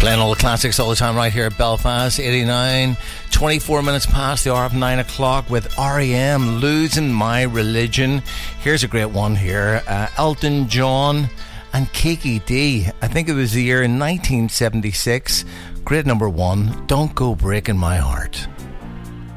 Playing all the classics all the time right here at Belfast. 89, 24 minutes past the hour of 9 o'clock with R.E.M. Losing My Religion. Here's a great one here. Elton John and Kiki D. I think it was the year 1976. Great number one, Don't Go Breaking My Heart.